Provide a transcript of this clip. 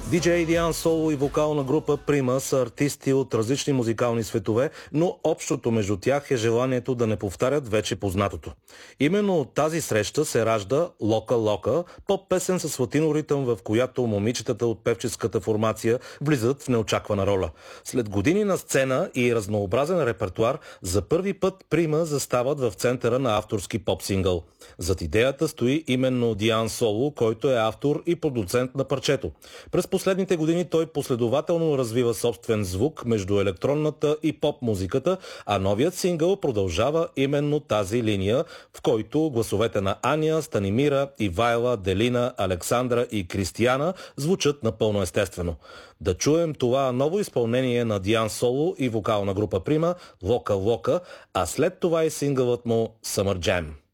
DJ Диан Соло и вокална група Прима са артисти от различни музикални светове, но общото между тях е желанието да не повтарят вече познатото. Именно от тази среща се ражда Лока Лока, поп-песен с латино ритъм, в която момичетата от певческата формация влизат в неочаквана роля. След години на сцена и разнообразен репертуар, за първи път Прима застават в центъра на авторски поп-сингъл. Зад идеята стои именно Диан Соло, който е автор и продуцент на парчето. През последните години той последователно развива собствен звук между електронната и поп-музиката, а новият сингъл продължава именно тази линия, в който гласовете на Аня, Станимира, Ивайла, Делина, Александра и Кристияна звучат напълно естествено. Да чуем това ново изпълнение на Диан Соло и вокална група Прима, Лока Лока, а след това и сингълът му Summer Jam.